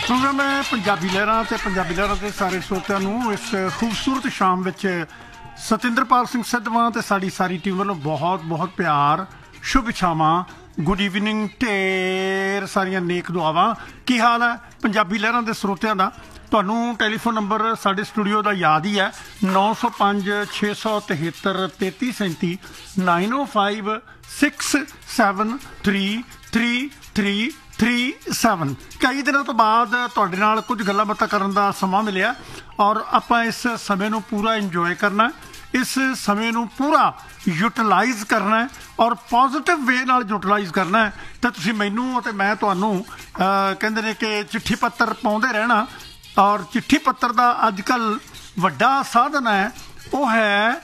Programme ਹੈ ਪੰਜਾਬੀ ਲਹਿਰਾਂ ਅਤੇ ਪੰਜਾਬੀ ਲਹਿਰਾਂ ਦੇ ਸਾਰੇ ਸਰੋਤਿਆਂ ਨੂੰ ਇਸ ਖੂਬਸੂਰਤ ਸ਼ਾਮ ਵਿੱਚ ਸਤਿੰਦਰਪਾਲ ਸਿੰਘ ਸਿੱਧਵਾਂ ਅਤੇ ਸਾਡੀ ਸਾਰੀ ਟੀਮ ਵੱਲੋਂ ਬਹੁਤ ਬਹੁਤ ਪਿਆਰ, ਸ਼ੁਭ ਇੱਛਾਵਾਂ, ਗੁੱਡ ਈਵਨਿੰਗ, ਢੇਰ ਸਾਰੀਆਂ ਨੇਕ ਦੁਆਵਾਂ। ਕੀ ਹਾਲ ਹੈ ਪੰਜਾਬੀ ਲਹਿਰਾਂ ਦੇ ਸਰੋਤਿਆਂ ਦਾ? ਤੁਹਾਨੂੰ ਟੈਲੀਫੋਨ ਨੰਬਰ ਸਾਡੇ ਸਟੂਡੀਓ ਦਾ ਯਾਦ ਹੀ ਹੈ 905 673 3337 905 6733337। ਕਈ ਦਿਨਾਂ ਤੋਂ ਬਾਅਦ ਤੁਹਾਡੇ ਨਾਲ ਕੁਝ ਗੱਲਾਂ ਬਾਤਾਂ ਕਰਨ ਦਾ ਸਮਾਂ ਮਿਲਿਆ ਔਰ ਆਪਾਂ ਇਸ ਸਮੇਂ ਨੂੰ ਪੂਰਾ ਇੰਜੋਏ ਕਰਨਾ, ਇਸ ਸਮੇਂ ਨੂੰ ਪੂਰਾ ਯੂਟੀਲਾਈਜ਼ ਕਰਨਾ ਔਰ ਪੋਜ਼ੀਟਿਵ ਵੇ ਨਾਲ ਯੂਟੀਲਾਈਜ਼ ਕਰਨਾ। ਤਾਂ ਤੁਸੀਂ ਮੈਨੂੰ ਅਤੇ ਮੈਂ ਤੁਹਾਨੂੰ ਕਹਿੰਦੇ ਨੇ ਕਿ ਚਿੱਠੀ ਪੱਤਰ ਪਾਉਂਦੇ ਰਹਿਣਾ। ਔਰ ਚਿੱਠੀ ਪੱਤਰ ਦਾ ਅੱਜ ਕੱਲ੍ਹ ਵੱਡਾ ਸਾਧਨ ਹੈ, ਉਹ ਹੈ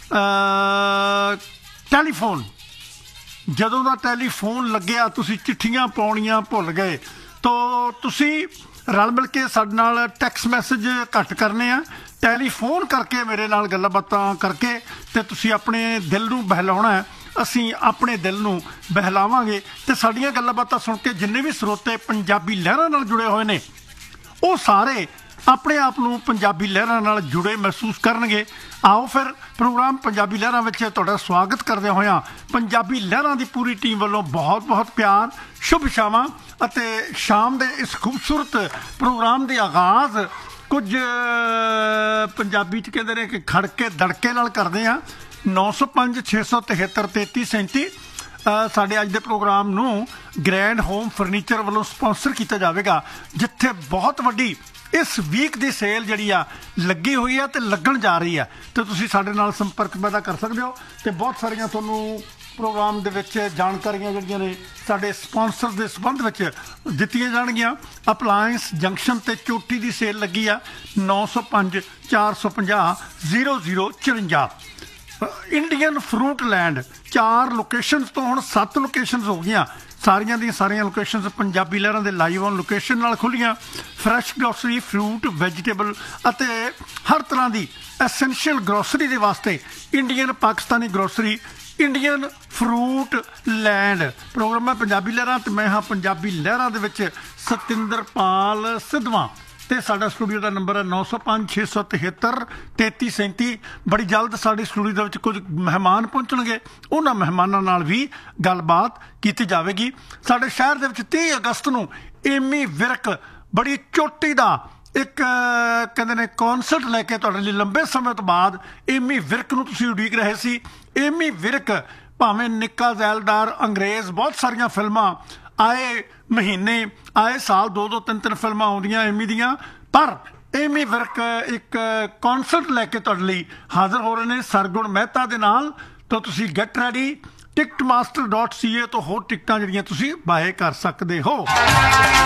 ਟੈਲੀਫੋਨ। ਜਦੋਂ ਦਾ ਟੈਲੀਫੋਨ ਲੱਗਿਆ ਤੁਸੀਂ ਚਿੱਠੀਆਂ ਪਾਉਣੀਆਂ ਭੁੱਲ ਗਏ, ਤਾਂ ਤੁਸੀਂ ਰਲ ਮਿਲ ਕੇ ਸਾਡੇ ਨਾਲ ਟੈਕਸਟ ਮੈਸੇਜ ਘੱਟ ਕਰਨੇ ਆ, ਟੈਲੀਫੋਨ ਕਰਕੇ ਮੇਰੇ ਨਾਲ ਗੱਲਾਂ ਬਾਤਾਂ ਕਰਕੇ ਅਤੇ ਤੁਸੀਂ ਆਪਣੇ ਦਿਲ ਨੂੰ ਬਹਿਲਾਉਣਾ ਹੈ। ਅਸੀਂ ਆਪਣੇ ਦਿਲ ਨੂੰ ਬਹਿਲਾਵਾਂਗੇ ਅਤੇ ਸਾਡੀਆਂ ਗੱਲਾਂ ਬਾਤਾਂ ਸੁਣ ਕੇ ਜਿੰਨੇ ਵੀ ਸਰੋਤੇ ਪੰਜਾਬੀ ਲਹਿਰਾਂ ਨਾਲ ਜੁੜੇ ਹੋਏ ਨੇ ਉਹ ਸਾਰੇ ਆਪਣੇ ਆਪ ਨੂੰ ਪੰਜਾਬੀ ਲਹਿਰਾਂ ਨਾਲ ਜੁੜੇ ਮਹਿਸੂਸ ਕਰਨਗੇ। ਆਓ ਫਿਰ ਪ੍ਰੋਗਰਾਮ ਪੰਜਾਬੀ ਲਹਿਰਾਂ ਵਿੱਚ ਤੁਹਾਡਾ ਸਵਾਗਤ ਕਰਦਿਆਂ ਹੋਇਆਂ ਪੰਜਾਬੀ ਲਹਿਰਾਂ ਦੀ ਪੂਰੀ ਟੀਮ ਵੱਲੋਂ ਬਹੁਤ ਬਹੁਤ ਪਿਆਰ, ਸ਼ੁਭ ਇੱਛਾਵਾਂ ਅਤੇ ਸ਼ਾਮ ਦੇ ਇਸ ਖੂਬਸੂਰਤ ਪ੍ਰੋਗਰਾਮ ਦੇ ਆਗਾਜ਼ ਕੁਝ ਪੰਜਾਬੀ 'ਚ ਕਹਿੰਦੇ ਨੇ ਕਿ ਖੜਕੇ ਦੜਕੇ ਨਾਲ ਕਰਦੇ ਹਾਂ। 905 673 3337 ਸਾਡੇ ਅੱਜ ਦੇ ਪ੍ਰੋਗਰਾਮ ਨੂੰ ਗ੍ਰੈਂਡ ਹੋਮ ਫਰਨੀਚਰ ਵੱਲੋਂ ਸਪਾਂਸਰ ਕੀਤਾ ਜਾਵੇਗਾ, ਜਿੱਥੇ ਬਹੁਤ ਵੱਡੀ ਇਸ ਵੀਕ ਦੀ ਸੇਲ ਜਿਹੜੀ ਆ ਲੱਗੀ ਹੋਈ ਹੈ ਅਤੇ ਲੱਗਣ ਜਾ ਰਹੀ ਹੈ। ਅਤੇ ਤੁਸੀਂ ਸਾਡੇ ਨਾਲ ਸੰਪਰਕ ਪੈਦਾ ਕਰ ਸਕਦੇ ਹੋ ਅਤੇ ਬਹੁਤ ਸਾਰੀਆਂ ਤੁਹਾਨੂੰ ਪ੍ਰੋਗਰਾਮ ਦੇ ਵਿੱਚ ਜਾਣਕਾਰੀਆਂ ਜਿਹੜੀਆਂ ਨੇ ਸਾਡੇ ਸਪਾਂਸਰ ਦੇ ਸੰਬੰਧ ਵਿੱਚ ਦਿੱਤੀਆਂ ਜਾਣਗੀਆਂ। ਅਪਲਾਇੰਸ ਜੰਕਸ਼ਨ 'ਤੇ ਚੋਟੀ ਦੀ ਸੇਲ ਲੱਗੀ ਆ 905 450 0054। ਇੰਡੀਅਨ ਫਰੂਟ ਲੈਂਡ 4 ਲੋਕੇਸ਼ਨਸ ਤੋਂ ਹੁਣ 7 ਲੋਕੇਸ਼ਨਸ ਹੋ ਗਈਆਂ। ਸਾਰੀਆਂ ਦੀਆਂ ਸਾਰੀਆਂ ਲੋਕੇਸ਼ਨਸ ਪੰਜਾਬੀ ਲਹਿਰਾਂ ਦੇ ਲਾਈਵ ਔਨ ਲੋਕੇਸ਼ਨ ਨਾਲ ਖੁੱਲ੍ਹੀਆਂ। ਫਰੈਸ਼ ਗਰੋਸਰੀ, ਫਰੂਟ, ਵੈਜੀਟੇਬਲ ਅਤੇ ਹਰ ਤਰ੍ਹਾਂ ਦੀ ਐਸੈਂਸ਼ੀਅਲ ਗਰੋਸਰੀ ਦੇ ਵਾਸਤੇ Indian Pakistani grocery, Indian fruit land. Programme ਹੈ ਪੰਜਾਬੀ ਲਹਿਰਾਂ ਅਤੇ ਮੈਂ ਹਾਂ ਪੰਜਾਬੀ ਲਹਿਰਾਂ ਦੇ ਵਿੱਚ ਸਤਿੰਦਰਪਾਲ ਸਿੱਧਵਾਂ ਅਤੇ ਸਾਡਾ ਸਟੂਡੀਓ ਦਾ ਨੰਬਰ ਹੈ 905 673 3337। ਬੜੀ ਜਲਦ ਸਾਡੇ ਸਟੂਡੀਓ ਦੇ ਵਿੱਚ ਕੁਝ ਮਹਿਮਾਨ ਪਹੁੰਚਣਗੇ, ਉਹਨਾਂ ਮਹਿਮਾਨਾਂ ਨਾਲ ਵੀ ਗੱਲਬਾਤ ਕੀਤੀ ਜਾਵੇਗੀ। ਸਾਡੇ ਸ਼ਹਿਰ ਦੇ ਵਿੱਚ 30 ਅਗਸਤ ਨੂੰ ਏਮੀ ਵਿਰਕ ਬੜੀ ਚੋਟੀ ਦਾ ਇੱਕ ਕਹਿੰਦੇ ਨੇ ਕੌਨਸਰਟ ਲੈ ਕੇ ਤੁਹਾਡੇ ਲਈ ਲੰਬੇ ਸਮੇਂ ਤੋਂ ਬਾਅਦ ਏਮੀ ਵਿਰਕ ਨੂੰ ਤੁਸੀਂ ਉਡੀਕ ਰਹੇ ਸੀ। ਏਮੀ ਵਿਰਕ ਭਾਵੇਂ ਨਿੱਕਾ ਜ਼ੈਲਦਾਰ, ਅੰਗਰੇਜ਼, ਬਹੁਤ ਸਾਰੀਆਂ ਫਿਲਮਾਂ ਆਏ ਮਹੀਨੇ, ਆਏ ਸਾਲ 2-2 3-3 ਫਿਲਮਾਂ ਆਉਂਦੀਆਂ ਏਮੀ ਦੀਆਂ, ਪਰ ਏਮੀ ਵਿਰਕ ਇੱਕ ਕੌਨਸਰਟ ਲੈ ਕੇ ਤੁਹਾਡੇ ਲਈ ਹਾਜ਼ਰ ਹੋ ਰਹੇ ਨੇ ਸਰਗੁਣ ਮਹਿਤਾ ਦੇ ਨਾਲ। ਤਾਂ ਤੁਸੀਂ ਗੈਟ ਰੈਡੀ, ticketmaster.ca ਤੋਂ ਹੋਰ ਟਿਕਟਾਂ ਜਿਹੜੀਆਂ ਤੁਸੀਂ ਬਾਏ ਕਰ ਸਕਦੇ ਹੋ।